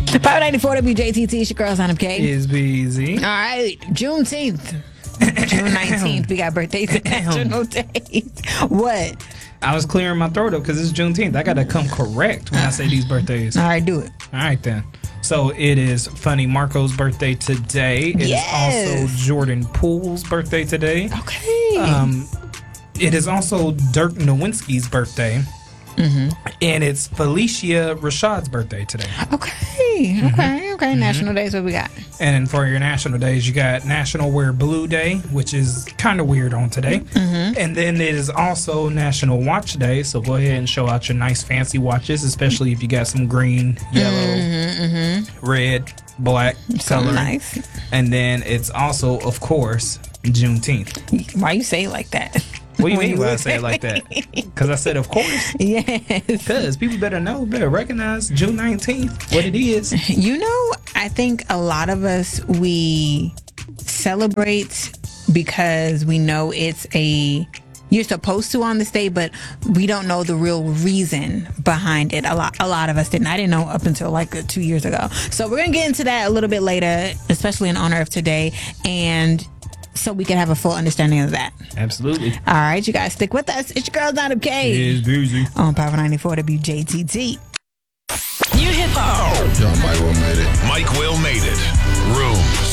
594 WJTT, it's your girl, Sign Up K. Is busy. All right, Juneteenth. June 19th, we got birthdays and national days. What? I was clearing my throat up because it's Juneteenth. I got to come correct when I say these birthdays. All right, do it. All right, then. So it is Funny Marco's birthday today. It is also Jordan Poole's birthday today. Okay. It is also Dirk Nowinski's birthday. Mm-hmm. And it's Felicia Rashad's birthday today. Okay. National days, what we got? And for your national days, you got National Wear Blue Day, which is kind of weird on today. Mm-hmm. And then it is also National Watch Day. So go ahead and show out your nice fancy watches, especially if you got some green, yellow, red, black color. Nice. And then it's also, of course, Juneteenth. Why you say it like that? What do you mean when I say it like that? Because I said, of course. Yes. Because people better recognize June 19th, what it is. You know, I think a lot of us, we celebrate because we know you're supposed to on this day, but we don't know the real reason behind it. A lot of us didn't. I didn't know up until like 2 years ago. So we're going to get into that a little bit later, especially in honor of today. And so we can have a full understanding of that. Absolutely. All right, you guys stick with us. It's your girl, Sign Up K. It's busy. On Power 94 WJTT. New hip hop. Yo, Mike Will made it. Mike Will made it. Rooms.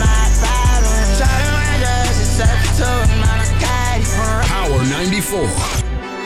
Power 94.